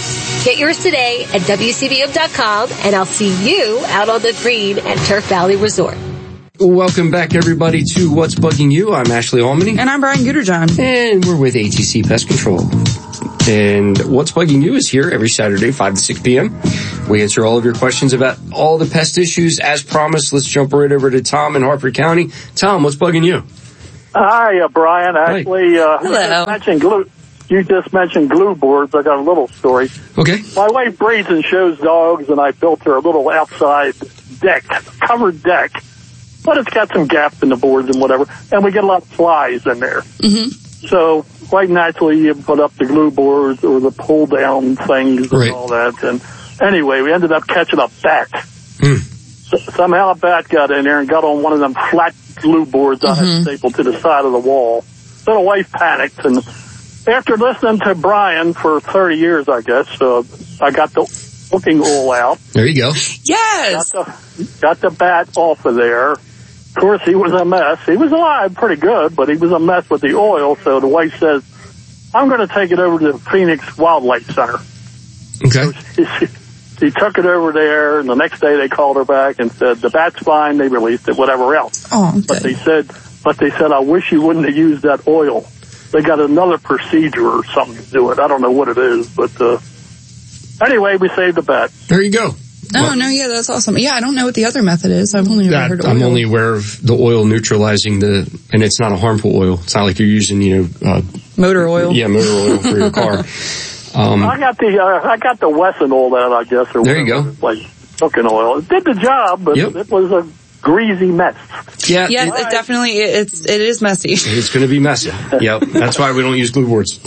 Get yours today at WCBM.com, and I'll see you out on the green at Turf Valley Resort. Welcome back, everybody, to What's Bugging You. I'm Ashley Almany. And I'm Brian Guterjohn. And we're with ATC Pest Control. And What's Bugging You is here every Saturday, 5 to 6 p.m. We answer all of your questions about all the pest issues. As promised, let's jump right over to Tom in Harford County. Tom, what's bugging you? Hi, Brian. Actually, Hello. You just mentioned glue boards. I got a little story. Okay. My wife breeds and shows dogs, and I built her a little outside deck, covered deck. But it's got some gaps in the boards and whatever, and we get a lot of flies in there. Mm-hmm. So quite naturally, you put up the glue boards or the pull-down things and all that. And anyway, we ended up catching a bat. Somehow a bat got in there and got on one of them flat glue boards I had stapled to the side of the wall. So the wife panicked, and after listening to Brian for 30 years, I guess, I got the cooking oil out. There you go. Yes! Got the bat off of there. Of course, he was a mess. He was alive pretty good, but he was a mess with the oil, so the wife says, I'm going to take it over to the Phoenix Wildlife Center. Okay. So she took it over there, and the next day they called her back and said, the bat's fine, they released it, whatever else. Oh, But they said, I wish you wouldn't have used that oil. They got another procedure or something to do it. I don't know what it is, but anyway, we saved the bat. There you go. Yeah, that's awesome. Yeah, I don't know what the other method is. I've only ever heard of oil. I'm only aware of the oil neutralizing and it's not a harmful oil. It's not like you're using, motor oil. Yeah, motor oil for your car. I got the Wesson oil that I guess. Or there you go. Like cooking oil. It did the job, but it was a greasy mess. Yeah. Yes, it definitely, it is messy. It's going to be messy. Yep. That's why we don't use glue boards.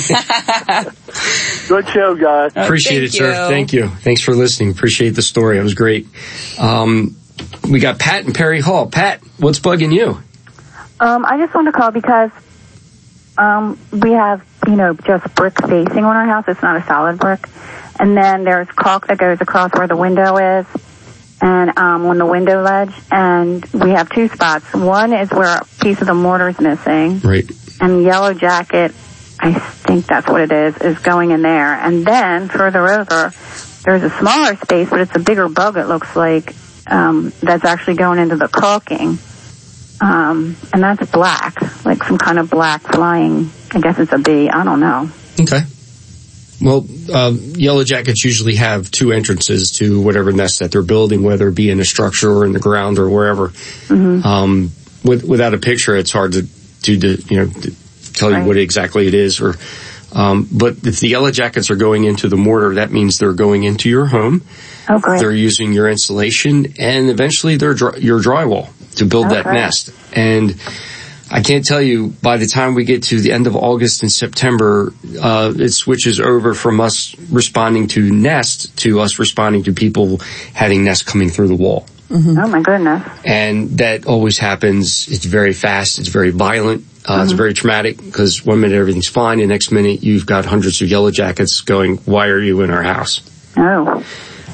Good show, guys. Appreciate it, sir. Thank you. Thanks for listening. Appreciate the story. It was great. We got Pat in Perry Hall. Pat, what's bugging you? I just want to call because we have, just brick facing on our house. It's not a solid brick. And then there's caulk that goes across where the window is and on the window ledge. And we have two spots. One is where a piece of the mortar is missing. Right. And Yellow Jacket, I think that's what it is going in there. And then further over, there's a smaller space, but it's a bigger bug, it looks like, that's actually going into the caulking. And that's black, like some kind of black flying, I guess it's a bee, I don't know. Okay. Well, Yellow Jackets usually have two entrances to whatever nest that they're building, whether it be in a structure or in the ground or wherever. Mm-hmm. Without a picture, it's hard to tell you what exactly it is. But if the Yellow Jackets are going into the mortar, that means they're going into your home. Oh, great. They're using your insulation, and eventually your drywall to build that nest. And I can't tell you, by the time we get to the end of August and September, it switches over from us responding to nests to us responding to people having nests coming through the wall. Mm-hmm. Oh, my goodness. And that always happens. It's very fast. It's very violent. It's very traumatic because one minute everything's fine. The next minute you've got hundreds of Yellow Jackets going, why are you in our house? Oh.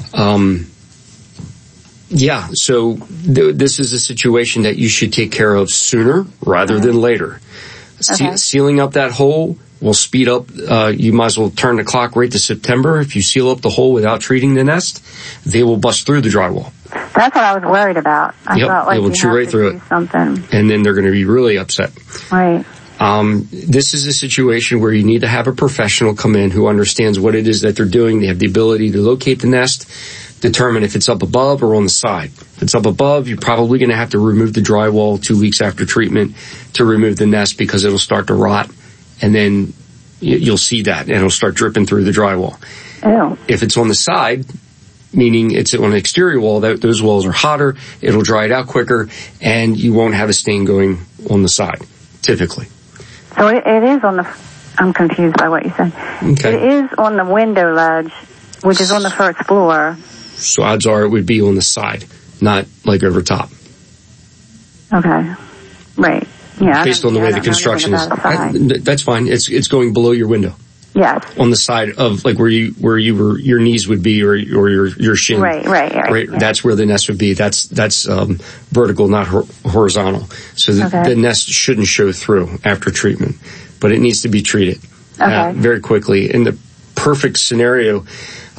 Yeah, so this is a situation that you should take care of sooner rather than later. Okay. Sealing up that hole will speed up. You might as well turn the clock right to September. If you seal up the hole without treating the nest, they will bust through the drywall. That's what I was worried about. I thought they will chew right through it. Something. And then they're going to be really upset. Right. This is a situation where you need to have a professional come in who understands what it is that they're doing. They have the ability to locate the nest, determine if it's up above or on the side. If it's up above, you're probably going to have to remove the drywall 2 weeks after treatment to remove the nest because it'll start to rot, and then you'll see that, and it'll start dripping through the drywall. Ew. If it's on the side, meaning it's on an exterior wall, those walls are hotter, it'll dry it out quicker, and you won't have a stain going on the side, typically. So it is on the, I'm confused by what you said. Okay. It is on the window ledge, which is on the first floor. So odds are it would be on the side, not like over top. Okay. Right. Yeah. Based on the way the construction is. That's fine. It's going below your window. Yes. On the side of like where your knees would be or your shin. Right. Yeah. That's where the nest would be. That's vertical, not horizontal. So the nest shouldn't show through after treatment, but it needs to be treated very quickly. In the perfect scenario,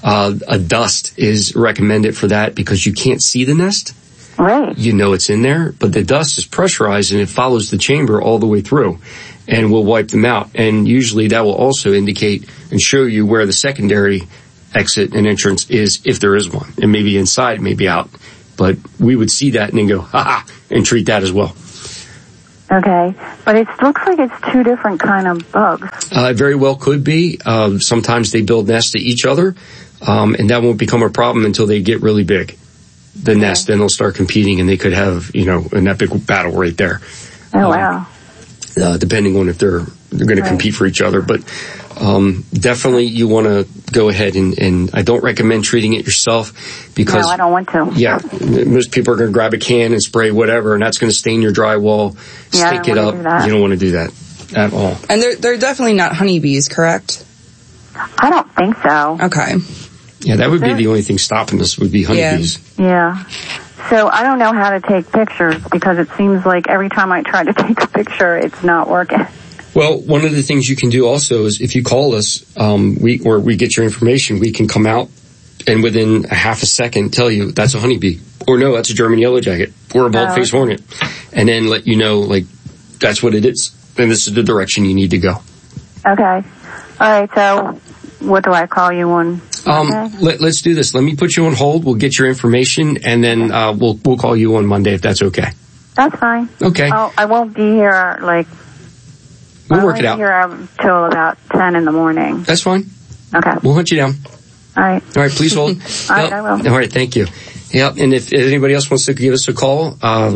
A dust is recommended for that because you can't see the nest. Right. You know it's in there, but the dust is pressurized and it follows the chamber all the way through and will wipe them out. And usually that will also indicate and show you where the secondary exit and entrance is, if there is one. It may be inside, it may be out. But we would see that and then go, ha-ha, and treat that as well. Okay. But it looks like it's two different kind of bugs. It very well could be. Sometimes they build nests to each other, and that won't become a problem until they get really big. The nest, then they'll start competing, and they could have, an epic battle right there. Oh, wow. Depending on if they're going to compete for each other. But definitely you want to go ahead and I don't recommend treating it yourself because... No, I don't want to. Yeah, most people are going to grab a can and spray whatever, and that's going to stain your drywall, stink it up. You don't want to do that at all. And they're definitely not honeybees, correct? I don't think so. Okay. Yeah, that would be the only thing stopping us would be honeybees. Yeah. So I don't know how to take pictures because it seems like every time I try to take a picture, it's not working. Well, one of the things you can do also is if you call us, we get your information, we can come out and within a half a second tell you that's a honeybee, or no, that's a German yellow jacket, or a bald-faced hornet, and then let you know, that's what it is, and this is the direction you need to go. Okay. All right, so what do I call you on? Let's do this. Let me put you on hold. We'll get your information, and then we'll call you on Monday if that's okay. That's fine. Okay. I won't be here, we'll work it out. I won't be here till about 10 in the morning. That's fine. Okay. We'll hunt you down. All right. All right, please hold. All right, I will. All right, thank you. Yep, and if anybody else wants to give us a call,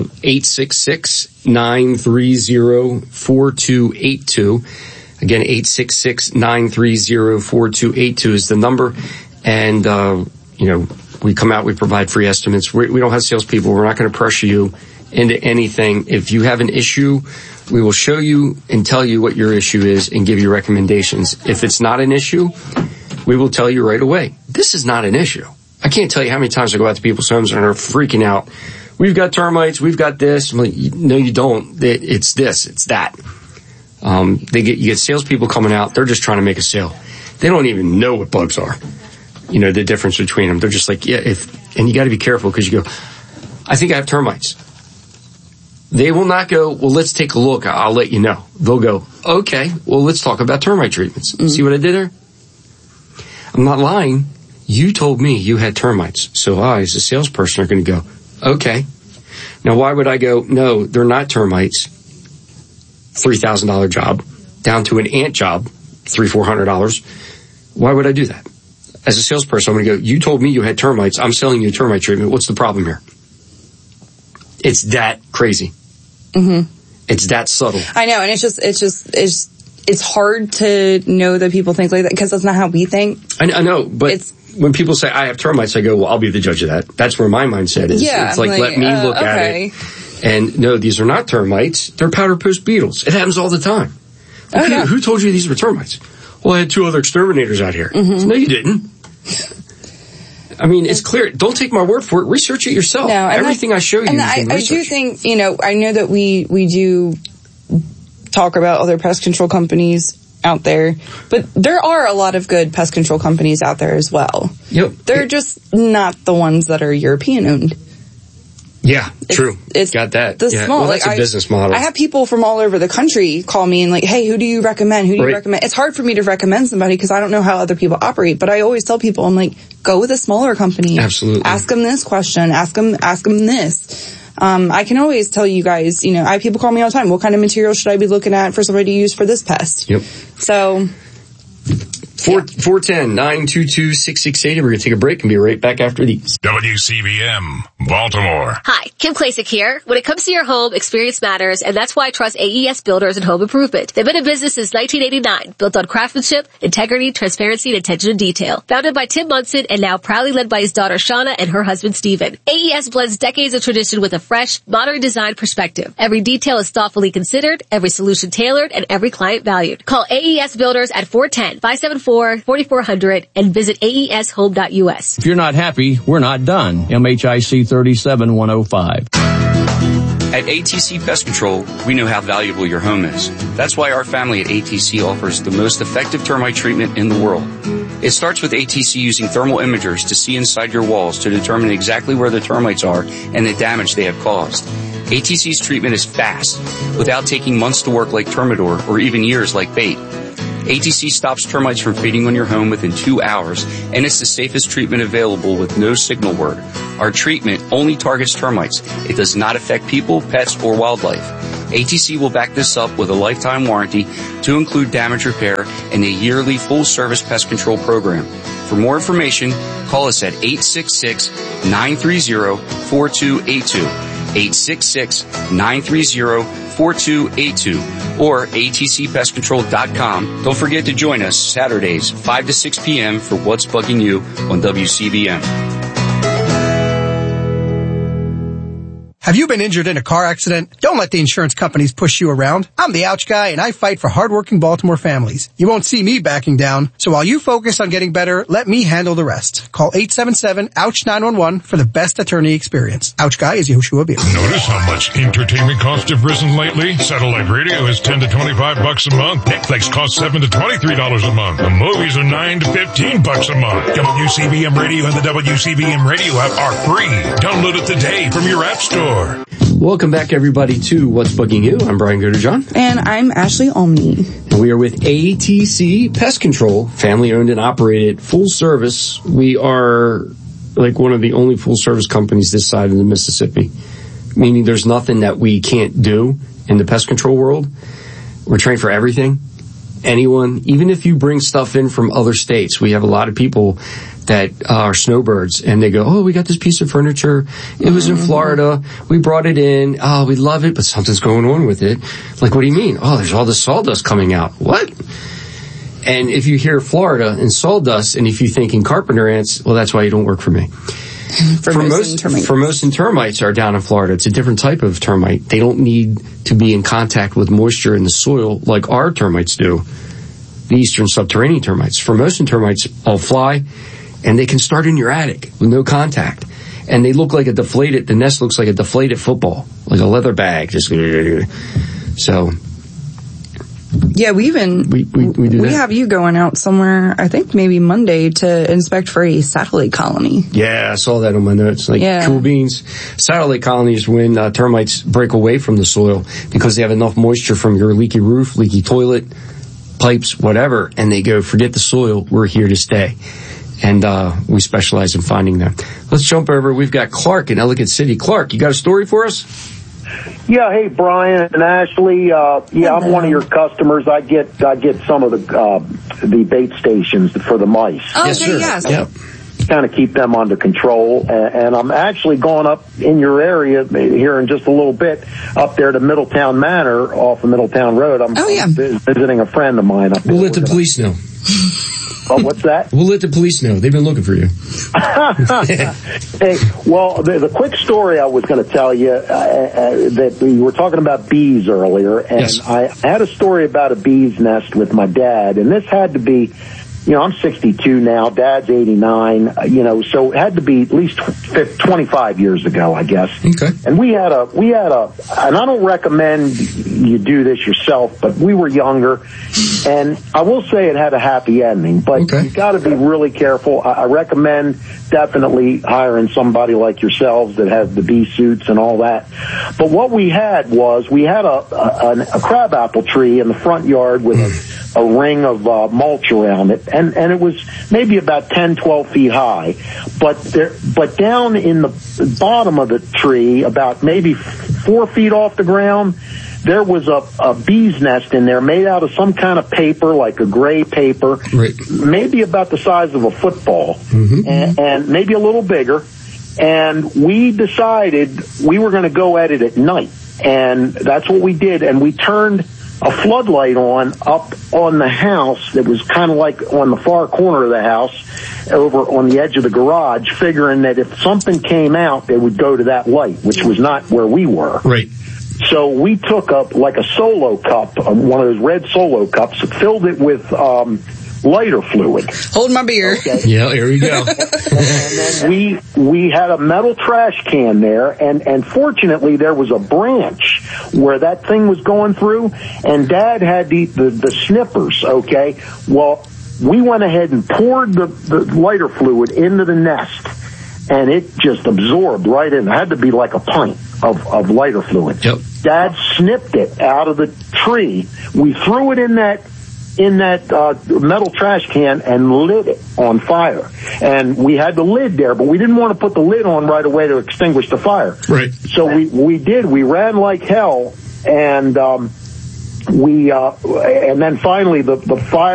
866-930-4282. Again, 866-930-4282 is the number. And, we come out, we provide free estimates. We don't have salespeople. We're not going to pressure you into anything. If you have an issue, we will show you and tell you what your issue is and give you recommendations. If it's not an issue, we will tell you right away. This is not an issue. I can't tell you how many times I go out to people's homes and they're freaking out. We've got termites. We've got this. I'm like, no, you don't. It's this. It's that. You get salespeople coming out. They're just trying to make a sale. They don't even know what bugs are. The difference between them. They're just like, and you got to be careful because you go, I think I have termites. They will not go, well, let's take a look. I'll let you know. They'll go, okay, well, let's talk about termite treatments. Mm-hmm. See what I did there? I'm not lying. You told me you had termites. So I, as a salesperson, are going to go, okay. Now, why would I go, no, they're not termites. $3,000 job down to an ant job, $300-400. Why would I do that? As a salesperson, I'm going to go, you told me you had termites. I'm selling you a termite treatment. What's the problem here? It's that crazy. Mm-hmm. It's that subtle. I know, and it's hard to know that people think like that because that's not how we think. I know, but when people say I have termites, I go, well, I'll be the judge of that. That's where my mindset is. Yeah, it's like let me look at it. And no, these are not termites. They're powder post beetles. It happens all the time. Okay, who told you these were termites? Well, I had 2 other exterminators out here. Mm-hmm. So, no, you didn't. I mean, it's clear. Don't take my word for it. Research it yourself. No, everything I show you. And I do think, I know that we do talk about other pest control companies out there, but there are a lot of good pest control companies out there as well. Yep. They're just not the ones that are European owned. Yeah, true. It's got that. Small, well, that's a business model. I have people from all over the country call me and hey, who do you recommend? Who do you recommend? It's hard for me to recommend somebody because I don't know how other people operate, but I always tell people, I'm like, go with a smaller company. Absolutely. Ask them this question. Ask them this. I can always tell you guys, I have people call me all the time. What kind of material should I be looking at for somebody to use for this pest? Yep. So 410-922-6680. We're going to take a break and be right back after these. WCBM, Baltimore. Hi, Kim Klasick here. When it comes to your home, experience matters, and that's why I trust AES Builders and Home Improvement. They've been in business since 1989, built on craftsmanship, integrity, transparency, and attention to detail. Founded by Tim Munson and now proudly led by his daughter Shauna and her husband Steven. AES blends decades of tradition with a fresh, modern design perspective. Every detail is thoughtfully considered, every solution tailored, and every client valued. Call AES Builders at 410-574-4400 and visit aeshome.us. If you're not happy, we're not done. MHIC 37105. At ATC Pest Control, we know how valuable your home is. That's why our family at ATC offers the most effective termite treatment in the world. It starts with ATC using thermal imagers to see inside your walls to determine exactly where the termites are and the damage they have caused. ATC's treatment is fast, without taking months to work like Termidor or even years like bait. ATC stops termites from feeding on your home within 2 hours, and it's the safest treatment available with no signal word. Our treatment only targets termites. It does not affect people, pets, or wildlife. ATC will back this up with a lifetime warranty to include damage repair and a yearly full-service pest control program. For more information, call us at 866-930-4282. 866-930-4282 or atcpestcontrol.com. Don't forget to join us Saturdays 5 to 6 p.m. for What's Bugging You on WCBM. Have you been injured in a car accident? Don't let the insurance companies push you around. I'm the Ouch Guy, and I fight for hardworking Baltimore families. You won't see me backing down, so while you focus on getting better, let me handle the rest. Call 877-OUCH-911 for the best attorney experience. Ouch Guy is Yehoshua Beer. Notice how much entertainment costs have risen lately? Satellite radio is $10 to $25 a month. Netflix costs $7 to $23 a month. The movies are $9 to $15 a month. WCBM Radio and the WCBM Radio app are free. Download it today from your app store. Welcome back, everybody, to What's Bugging You. I'm Brian Gooderjohn. And I'm Ashley Olney. And we are with ATC Pest Control, family-owned and operated, full service. We are like one of the only full-service companies this side of the Mississippi, meaning there's nothing that we can't do in the pest control world. We're trained for everything. Anyone, even if you bring stuff in from other states, we have a lot of people that are snowbirds, and they go, oh, we got this piece of furniture. It was in Florida. We brought it in. Oh, we love it, but something's going on with it. Like, what do you mean? Oh, there's all this sawdust coming out. What? And if you hear Florida and sawdust, and if you think in carpenter ants, well, that's why you don't work for me. Formosan termites are down in Florida. It's a different type of termite. They don't need to be in contact with moisture in the soil like our termites do. The eastern subterranean termites. Formosan termites all fly, and they can start in your attic with no contact. And they look like the nest looks like a deflated football, like a leather bag. Just so. Yeah, we have you going out somewhere, I think maybe Monday, to inspect for a satellite colony. Yeah, I saw that on my notes. Cool beans. Satellite colonies when termites break away from the soil because they have enough moisture from your leaky roof, leaky toilet, pipes, whatever, and they go, forget the soil, we're here to stay. And we specialize in finding them. Let's jump over. We've got Clark in Ellicott City. Clark, you got a story for us? Yeah, hey Brian and Ashley. I'm one of your customers. I get some of the bait stations for the mice. Okay, yes. Yep. Kind of keep them under control, and I'm actually going up in your area here in just a little bit, up there to Middletown Manor off of Middletown Road. I'm visiting a friend of mine up there. We'll let the police know. Oh, what's that? We'll let the police know. They've been looking for you. Hey, well, the quick story I was going to tell you, that we were talking about bees earlier, and yes. I had a story about a bee's nest with my dad, and this had to be, I'm 62 now, Dad's 89, so it had to be at least 25 years ago, I guess. Okay. And we had a, and I don't recommend you do this yourself, but we were younger, and I will say it had a happy ending, but you got to be really careful. I recommend definitely hiring somebody like yourselves that has the bee suits and all that. But what we had was, we had a crabapple tree in the front yard with a ring of mulch around it, and it was maybe about 10, 12 feet high. But down in the bottom of the tree, about maybe 4 feet off the ground, there was a bee's nest in there made out of some kind of paper, like a gray paper, maybe about the size of a football, and maybe a little bigger. And we decided we were going to go at it at night, and that's what we did. And we turned a floodlight up on the house that was kind of like on the far corner of the house, over on the edge of the garage, figuring that if something came out, it would go to that light, which was not where we were. Right. So we took up like a Solo cup, one of those red Solo cups, filled it with lighter fluid. Hold my beer. Okay. Yeah, here we go. And then we had a metal trash can there, and fortunately there was a branch where that thing was going through, and Dad had the snippers, okay? Well, We went ahead and poured the lighter fluid into the nest, and it just absorbed right in. It had to be like a pint of lighter fluid. Yep. Dad snipped it out of the tree. We threw it in that metal trash can and lit it on fire. And we had the lid there, but we didn't want to put the lid on right away to extinguish the fire. Right. So we did. We ran like hell, and and then finally the fire